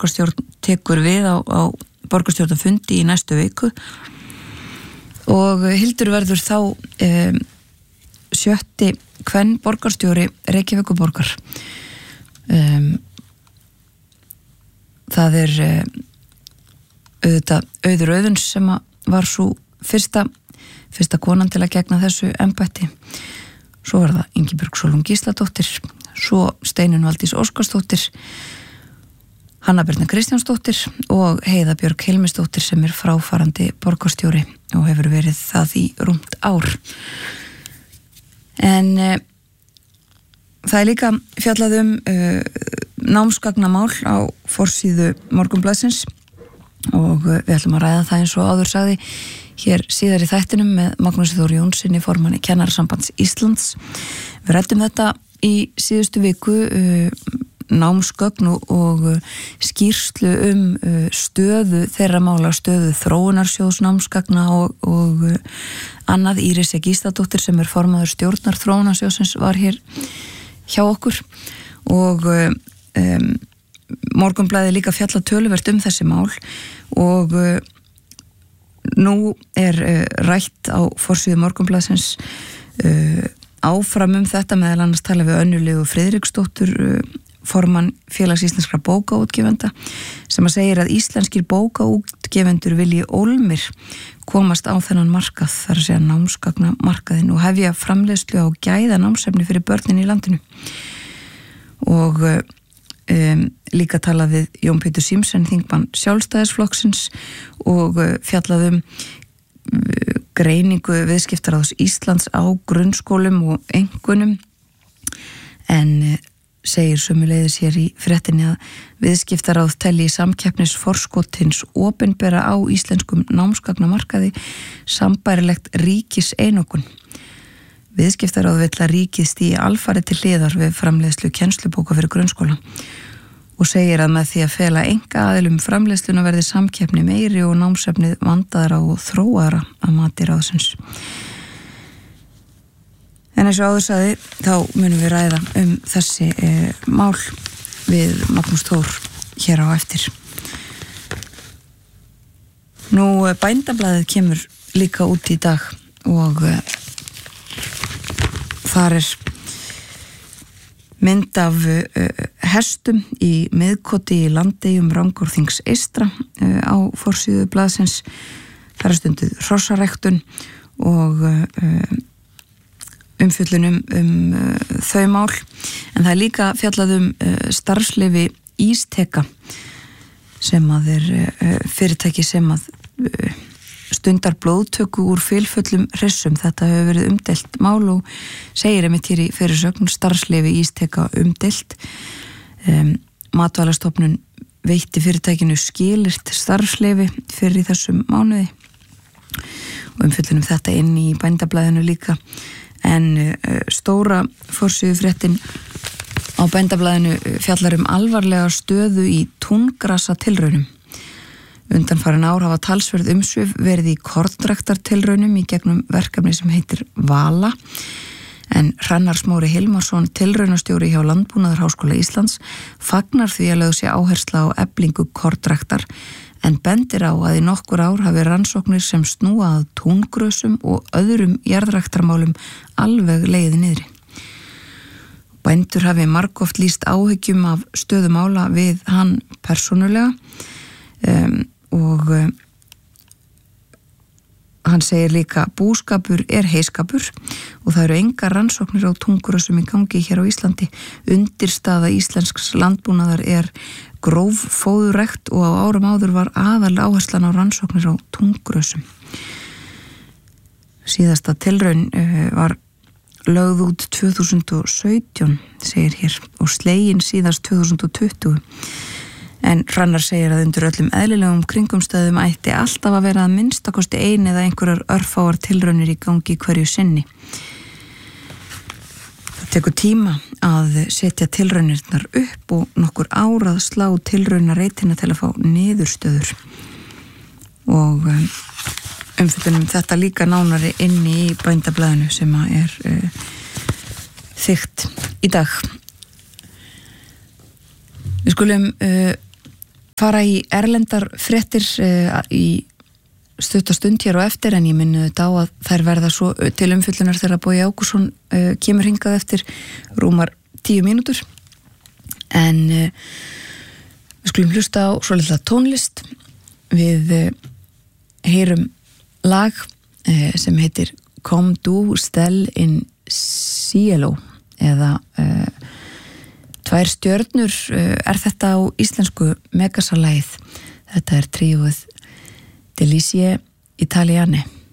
borgarstjórn tekur við á borgarstjórnarfundi í næstu viku og Hildur verður þá 7. kvenn borgarstjóri Reykjavíkurborgar. Það auðvitað Auður Auðuns sem var svo fyrsta konan til að gegna þessu embætti. Svo var það Ingibjörg Sólrún Gísladóttir, svo Steinunn Valdís Óskarsdóttir, Hanna Birna Kristjánsdóttir og Heiða Björg Hilmisdóttir sem fráfarandi borgarstjóri og hefur verið það í rúmt ár. En það líka fjallað námsgagnamál á forsíðu Morgunblaðsins og við ætlum að ræða það eins og áður sagði hér síðar í þættinum með Magnúsi Þór Jónssoni, formanni Kennarasambands Íslands. Við ræddum þetta í síðustu viku, námsgögn og skýrslu stöðu þeirra mála, stöðu þróunarsjóðs námsgagna og annað. Íris Gísladóttir sem formaður stjórnar þróunarsjóðsins var hér hjá okkur og Morgunblaðið líka fjallað töluvert þessi mál og nú rætt á forsíðu Morgunblaðsins áfram þetta, meðal annars tala við Önnu Legu Friðriksdóttur, formann Félags íslenskra bókaútgefenda, sem að segir að íslenskir bókaútgefendur vilji ólmir komast á þennan markað, þar að segja námsgagna markaðin, og hefja framleiðslu á gæða námsefni fyrir börnin í landinu. Og líka talað við Jón Pétur Símsen, þingmann Sjálfstæðisflokksins, og fjallað greiningu Viðskiptaráðs Íslands á grunnskólum og einkunnum, en segir sömuleiðis hér í fréttinni að Viðskiptaráð telji samkeppnisforskot hins opinbera á íslenskum námsgagnamarkaði sambærilegt ríkiseinokun. Viðskiptaráð vill að ríkið stígi alfarið til hliðar við framleiðslu kennslubóka fyrir grunnskóla og segir að með því að fela einkaaðilum framleiðsluna verði samkeppni meiri og námsefnið vandaðra og þróaðra að mati ráðsins. En eins og áður sagði, þá munum við ræða þessi mál við Magnús Þór hér á eftir. Nú, Bændablaðið kemur líka út í dag og þar mynd af hestum í miðkoti í Landeyjum Rangárþings eystra á forsíðu blaðsins. Það stunduð hrossaræktun og umfjöllun þau mál, en það líka fjallað starfsleyfi Ísteka sem að fyrirtæki sem að stundar blóðtöku úr fylfullum hressum. Þetta hefur verið umdeilt mál og segir einmitt hér í fyrirsögn starfsleyfi Ísteka umdeilt. Matvælastofnun veitti fyrirtækinu skilyrt starfsleyfi fyrir í þessum mánuði og umfjöllun þetta inn í Bændablaðinu líka. En stóra forsíðufréttin á Bændablaðinu fjallar alvarlega stöðu í túngrasatilraunum. Undanfarin ár hafa talsverð umsvif verið í kornræktartilraunum í gegnum verkefni sem heitir Vala, en Hrannar Smári Hilmarsson, tilraunastjóri hjá Landbúnaðarháskóla Íslands, fagnar því að lögð sé áhersla á eflingu kornræktar, en bendir á að í nokkur ár hafi rannsóknir sem snúa að túngrösum og öðrum jarðræktarmálum alveg leiði niðri. Bændur hafi margoft lýst áhyggjum af stöðu mála við hann persónulega og hann segir líka búskapur heiskapur og það eru engar rannsóknir á túngrösum í gangi hér á Íslandi. Undirstaða íslensks landbúnaðar gróf fóðurrækt og á árum áður var aðal áherslan á rannsóknir á túngrösum. Síðasta tilraun var lögð út 2017, segir hér, og slegin síðast 2020. En Hrannar segir að undir öllum eðlilegum kringumstæðum ætti alltaf að vera að minnstakosti ein eða einhverjar örfáar tilraunir í gangi hverju sinni. Það tekur tíma að setja tilraunirnar upp og nokkur ár að slá tilraunarreitina til að fá niðurstöður. Og umfjöllunum þetta líka nánari inni í Bændablaðinu sem þykkt í dag. Við skulum fara í erlendar fréttir í stuttastund hér og eftir, en ég minni þetta á að þær verða svo til umfyllunar þegar Bogi Ágússon kemur hingað eftir rúmar 10 mínútur. En við skulum hlusta á svo litla tónlist. Við heyrum lag sem heitir Comme du stell in cielo eða 2 stjörnur þetta á íslensku Megasalagið. Þetta tríóið Delizie Italiane.